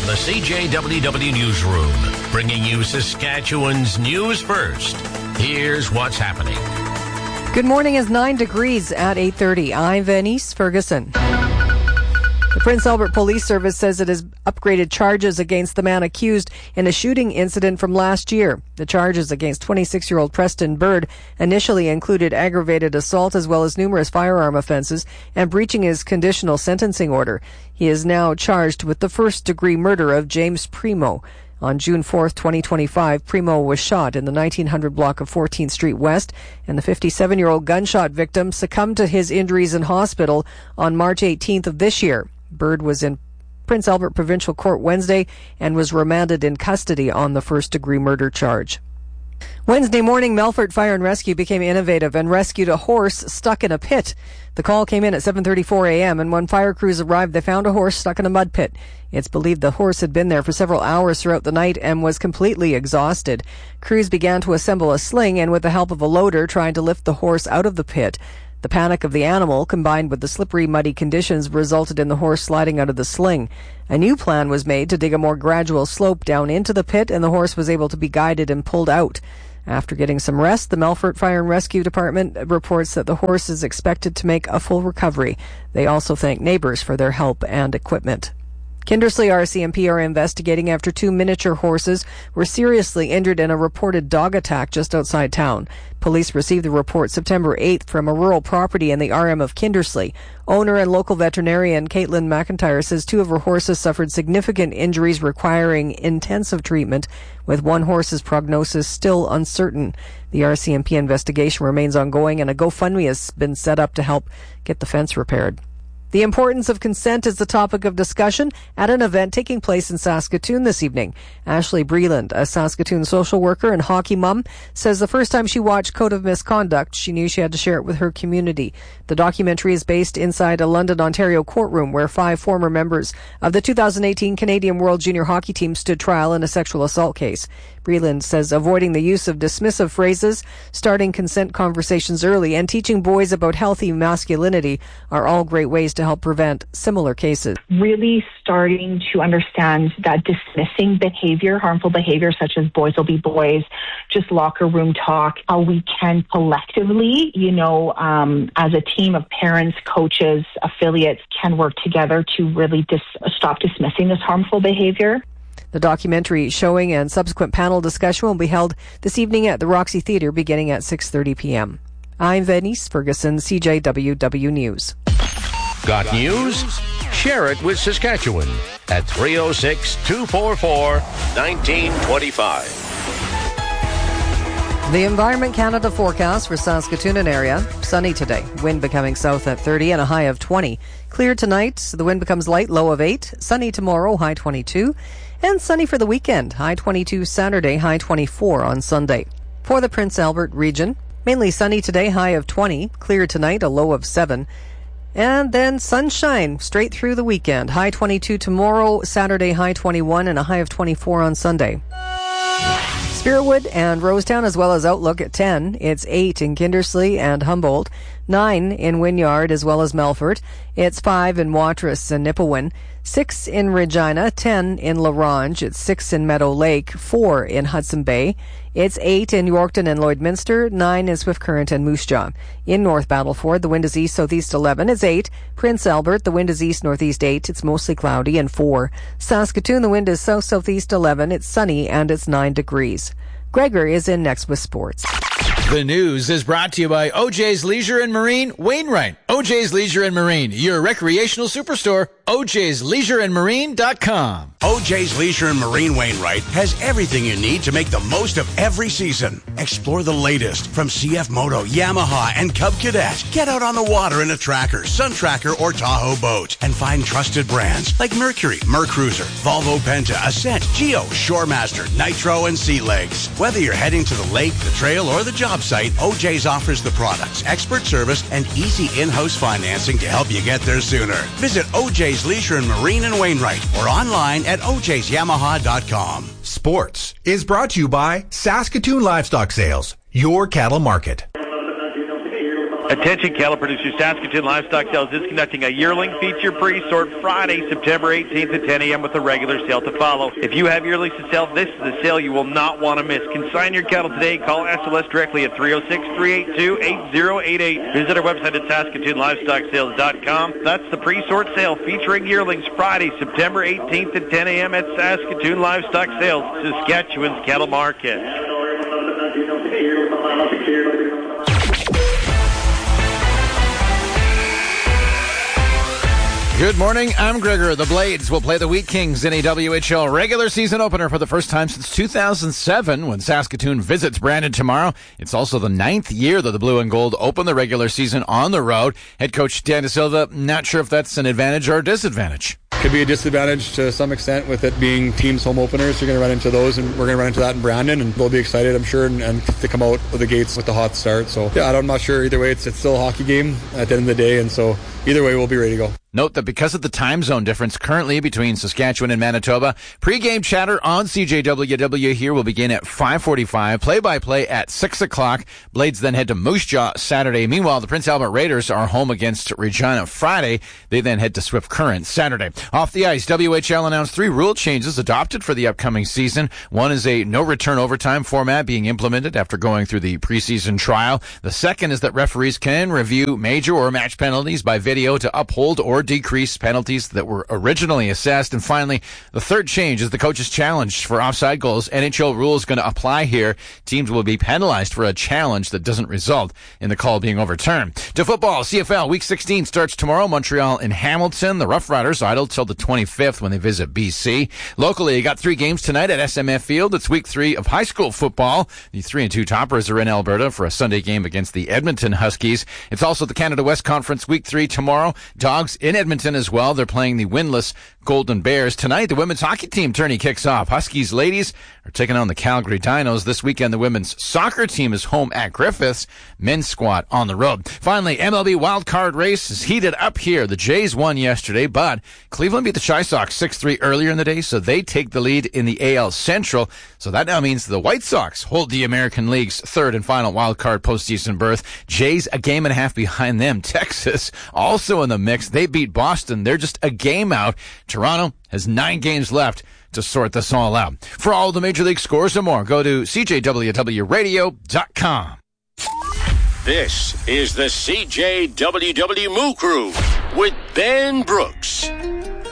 From the CJWW Newsroom, bringing you Saskatchewan's news first. Here's what's happening. Good morning. It's 9 degrees at 8:30. I'm Venice Ferguson. The Prince Albert Police Service says it has upgraded charges against the man accused in a shooting incident from last year. The charges against 26-year-old Preston Bird initially included aggravated assault as well as numerous firearm offenses and breaching his conditional sentencing order. He is now charged with the first-degree murder of James Primo. On June 4th, 2025, Primo was shot in the 1900 block of 14th Street West, and the 57-year-old gunshot victim succumbed to his injuries in hospital on March 18th of this year. Bird was in Prince Albert Provincial Court Wednesday and was remanded in custody on the first-degree murder charge. Wednesday morning, Melfort Fire and Rescue became innovative and rescued a horse stuck in a pit. The call came in at 7:34 a.m., and when fire crews arrived, they found a horse stuck in a mud pit. It's believed the horse had been there for several hours throughout the night and was completely exhausted. Crews began to assemble a sling and, with the help of a loader, tried to lift the horse out of the pit. The panic of the animal, combined with the slippery, muddy conditions, resulted in the horse sliding out of the sling. A new plan was made to dig a more gradual slope down into the pit, and the horse was able to be guided and pulled out. After getting some rest, the Melfort Fire and Rescue Department reports that the horse is expected to make a full recovery. They also thank neighbors for their help and equipment. Kindersley RCMP are investigating after two miniature horses were seriously injured in a reported dog attack just outside town. Police received the report September 8th from a rural property in the RM of Kindersley. Owner and local veterinarian Caitlin McIntyre says two of her horses suffered significant injuries requiring intensive treatment, with one horse's prognosis still uncertain. The RCMP investigation remains ongoing, and a GoFundMe has been set up to help get the fence repaired. The importance of consent is the topic of discussion at an event taking place in Saskatoon this evening. Ashley Breland, a Saskatoon social worker and hockey mom, says the first time she watched Code of Misconduct, she knew she had to share it with her community. The documentary is based inside a London, Ontario courtroom where 5 former members of the 2018 Canadian World Junior Hockey Team stood trial in a sexual assault case. Breland says avoiding the use of dismissive phrases, starting consent conversations early, and teaching boys about healthy masculinity are all great ways to help prevent similar cases. Really starting to understand that dismissing behavior, harmful behavior such as boys will be boys, just locker room talk, how we can collectively, as a team of parents, coaches, affiliates can work together to really stop dismissing this harmful behavior. The documentary showing and subsequent panel discussion will be held this evening at the Roxy Theatre beginning at 6:30 p.m. I'm Venice Ferguson, CJWW News. Got news? Share it with Saskatchewan at 306-244-1925. The Environment Canada forecast for Saskatoon and area. Sunny today. Wind becoming south at 30 and a high of 20. Clear tonight. The wind becomes light, low of 8. Sunny tomorrow, high 22. And sunny for the weekend. High 22 Saturday, high 24 on Sunday. For the Prince Albert region, mainly sunny today, high of 20. Clear tonight, a low of 7. And then sunshine straight through the weekend. High 22 tomorrow, Saturday, high 21, and a high of 24 on Sunday. Spiritwood and Rosetown, as well as Outlook at 10. It's 8 in Kindersley and Humboldt, 9 in Wynyard as well as Melfort. It's 5 in Watrous and Nipawin, 6 in Regina, 10 in La Ronge. It's 6 in Meadow Lake, 4 in Hudson Bay. It's 8 in Yorkton and Lloydminster, 9 in Swift Current and Moose Jaw. In North Battleford, the wind is east-southeast 11. It's 8. Prince Albert, the wind is east-northeast 8. It's mostly cloudy and 4. Saskatoon, the wind is south-southeast 11. It's sunny and it's 9 degrees. Gregor is in next with sports. The news is brought to you by OJ's Leisure and Marine, Wainwright. OJ's Leisure and Marine, your recreational superstore. OJ'sLeisureandMarine.com. OJ's Leisure and Marine Wainwright has everything you need to make the most of every season. Explore the latest from CF Moto, Yamaha, and Cub Cadet. Get out on the water in a Tracker, Sun Tracker, or Tahoe boat and find trusted brands like Mercury, Mercruiser, Volvo Penta, Ascent, Geo, Shoremaster, Nitro, and Sea Legs. Whether you're heading to the lake, the trail, or the job site, OJ's offers the products, expert service, and easy in-house financing to help you get there sooner. Visit OJ's Leisure and Marine in Wainwright or online at ojsyamaha.com. Sports is brought to you by Saskatoon Livestock Sales, your cattle market. Attention cattle producers, Saskatoon Livestock Sales is conducting a yearling feature pre-sort Friday, September 18th at 10 a.m. with a regular sale to follow. If you have yearlings to sell, this is a sale you will not want to miss. Consign your cattle today. Call SLS directly at 306-382-8088. Visit our website at SaskatoonLivestockSales.com. That's the pre-sort sale featuring yearlings Friday, September 18th at 10 a.m. at Saskatoon Livestock Sales, Saskatchewan's cattle market. Good morning, I'm Gregor. The Blades will play the Wheat Kings in a WHL regular season opener for the first time since 2007 when Saskatoon visits Brandon tomorrow. It's also the 9th year that the Blue and Gold open the regular season on the road. Head coach Dan DeSilva, not sure if that's an advantage or a disadvantage. Could be a disadvantage to some extent with it being teams' home openers. You're going to run into those, and we're going to run into that in Brandon, and they'll be excited, I'm sure, and to come out of the gates with the hot start. So, yeah, I'm not sure either way. It's still a hockey game at the end of the day, and so either way, we'll be ready to go. Note that because of the time zone difference currently between Saskatchewan and Manitoba, pre-game chatter on CJWW here will begin at 5:45, play-by-play at 6 o'clock. Blades then head to Moose Jaw Saturday. Meanwhile, the Prince Albert Raiders are home against Regina Friday. They then head to Swift Current Saturday. Off the ice, WHL announced 3 rule changes adopted for the upcoming season. One is a no-return overtime format being implemented after going through the preseason trial. The second is that referees can review major or match penalties by video to uphold or decrease penalties that were originally assessed. And finally, the third change is the coach's challenge for offside goals. NHL rules going to apply here. Teams will be penalized for a challenge that doesn't result in the call being overturned. To football, CFL Week 16 starts tomorrow. Montreal and Hamilton. The Rough Riders idle till the 25th when they visit BC. Locally, you got 3 games tonight at SMF Field. It's Week 3 of high school football. The 3-2 toppers are in Alberta for a Sunday game against the Edmonton Huskies. It's also the Canada West Conference Week 3 tomorrow. Dogs in Edmonton as well. They're playing the winless Golden Bears. Tonight, the women's hockey team tourney kicks off. Huskies ladies are taking on the Calgary Dinos. This weekend, the women's soccer team is home at Griffiths. Men's squad on the road. Finally, MLB wildcard race is heated up here. The Jays won yesterday, but Cleveland beat the Chi Sox 6-3 earlier in the day, so they take the lead in the AL Central. So that now means the White Sox hold the American League's third and final wildcard postseason berth. Jays a game and a half behind them. Texas also in the mix. They beat Boston. They're just a game out. Toronto has 9 games left to sort this all out. For all the Major League scores and more, go to CJWWRadio.com. This is the CJWW Moo Crew with Ben Brooks.